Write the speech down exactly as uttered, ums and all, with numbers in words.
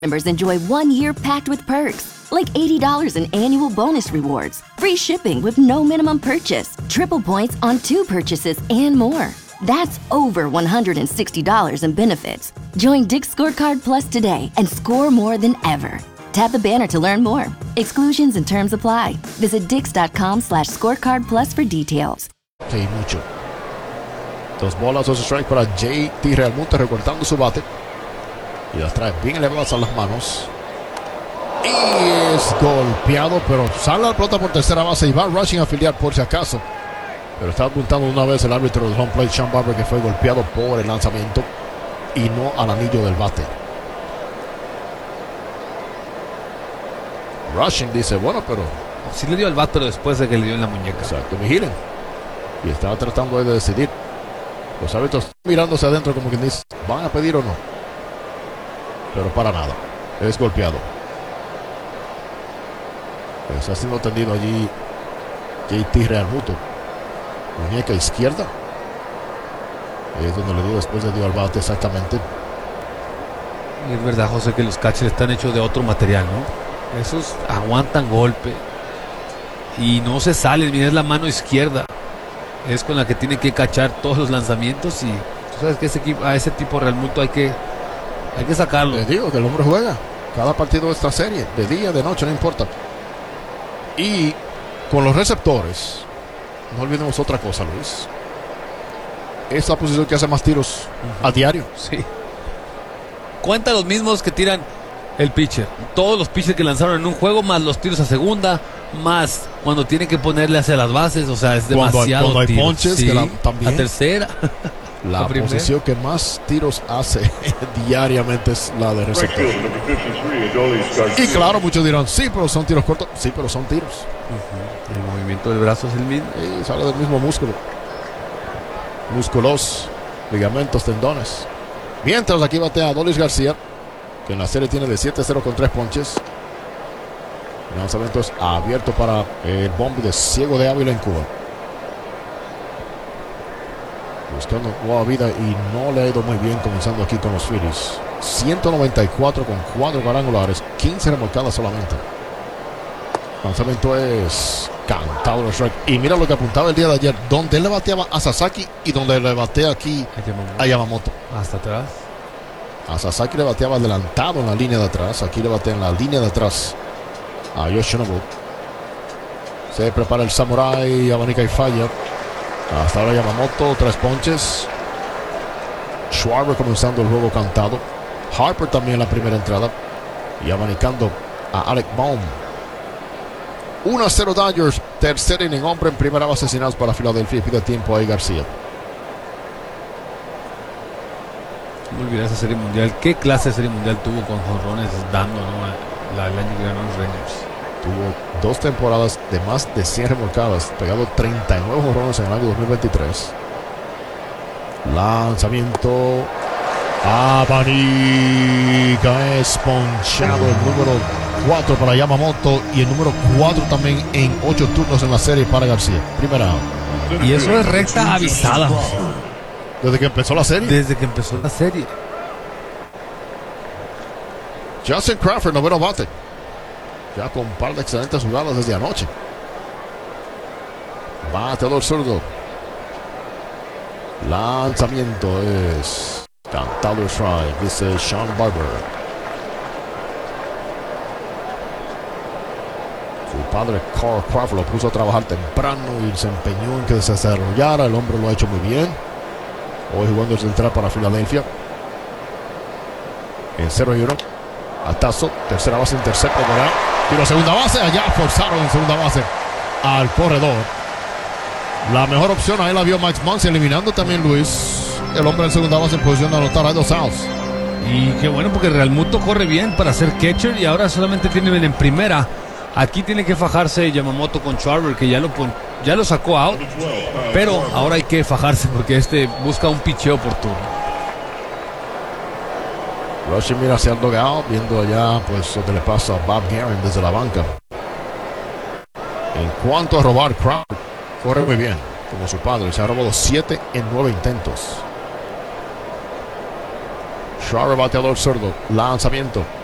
Members enjoy one year packed with perks, like eighty dollars in annual bonus rewards, free shipping with no minimum purchase, triple points on two purchases, and more. That's over one hundred sixty dollars in benefits. Join Dick's Scorecard Plus today and score more than ever. Tap the banner to learn more. Exclusions and terms apply. Visit dix.com slash scorecard plus for details. Sí, mucho. Dos bolas, dos strikes para J T Realmuto recortando su bate. Y las trae bien elevadas a las manos. Y es golpeado, pero sale la pelota por tercera base y va rushing a filiar por si acaso. Pero está apuntando una vez el árbitro del home plate, Sean Barber, que fue golpeado por el lanzamiento y no al anillo del bate. Rushing dice, bueno, pero... Sí le dio al bate, pero después de que le dio en la muñeca. Exacto, vigilen. Y estaba tratando de decidir. Los árbitros mirándose adentro como quien dice, ¿van a pedir o no? Pero para nada, es golpeado. Está siendo atendido allí J T Realmuto. Muñeca izquierda. Es donde le dio después de dio al bate exactamente. Y es verdad, José, que los catchers están hechos de otro material, ¿no? Esos aguantan golpe y no se salen. Mira, es la mano izquierda. Es con la que tiene que cachar todos los lanzamientos. Y tú sabes que ese equipo, a ese tipo Realmuto hay que Hay que sacarlo. Les digo que el hombre juega cada partido de esta serie, de día, de noche, no importa. Y con los receptores, no olvidemos otra cosa, Luis. Es la posición que hace más tiros uh-huh. a diario. Sí. Cuenta los mismos que tiran el pitcher. Todos los pitchers que lanzaron en un juego, más los tiros a segunda, más cuando tienen que ponerle hacia las bases. O sea, es demasiado. Cuando hay, cuando hay ponches, sí, que la, también. A tercera. La posición que más tiros hace diariamente es la de receptor. Y claro, muchos dirán, sí, pero son tiros cortos. Sí, pero son tiros. Uh-huh. El movimiento del brazo es el mismo. Y sale del mismo músculo. Músculos, ligamentos, tendones. Mientras aquí batea Adolis García, que en la serie tiene de siete a cero con tres ponches. El lanzamiento es abierto para el bombi de Ciego de Ávila en Cuba. Buscando nueva vida y no le ha ido muy bien comenzando aquí con los Phillies. ciento noventa y cuatro con cuatro cuadrangulares, quince remolcadas solamente. El lanzamiento es cantado el strike. Y mira lo que apuntaba el día de ayer, donde él le bateaba a Sasaki y donde le batea aquí a Yamamoto. Hasta atrás. A Sasaki le bateaba adelantado en la línea de atrás. Aquí le batea en la línea de atrás a Yoshinobu. Se prepara el Samurai, abanica y falla. Hasta ahora Yamamoto, tres ponches. Schwarber comenzando el juego cantado. Harper también en la primera entrada. Y abanicando a Alec Bohm. uno a cero Dodgers. Tercer inning, hombre en primera base sin outs para Filadelfia. Y pide tiempo ahí García. No olvidar esa serie mundial. ¿Qué clase de serie mundial tuvo con jonrones dando, ¿no? La, el año que ganó los Rangers? Tuvo dos temporadas de más de cien remolcadas, pegado treinta y nueve jonrones en el año dos mil veintitrés. Lanzamiento. Abanica, es ponchado el número cuatro para Yamamoto y el número cuatro también en ocho turnos en la serie para García. Primera. Y eso es recta avisada. Desde que empezó la serie. Desde que empezó la serie. Justin Crawford, noveno bate. Ya con un par de excelentes jugadas desde anoche. Bateador zurdo. Lanzamiento es cantado strike, dice Sean Barber. Su padre Carl Crawford lo puso a trabajar temprano y se empeñó en que se desarrollara. El hombre lo ha hecho muy bien. Hoy jugando el central para Filadelfia. En cero y uno. Atazo, tercera base, intercepto por ahí. Tiro segunda base, allá forzaron en segunda base al corredor. La mejor opción ahí la vio Max Muncy, eliminando también Luis, el hombre en segunda base en posición de anotar. Hay dos outs. Y qué bueno, porque Realmuto corre bien para ser catcher y ahora solamente tiene en primera. Aquí tiene que fajarse Yamamoto con Schwarber, que ya lo, ya lo sacó out. Pero ahora hay que fajarse porque este busca un picheo por turno. Rushing mira hacia el dugout, viendo allá pues lo que le pasa a Bob Geren desde la banca. En cuanto a robar, Crawford corre muy bien, como su padre. Se ha robado siete en nueve intentos. Schwarber bateador zurdo. Lanzamiento.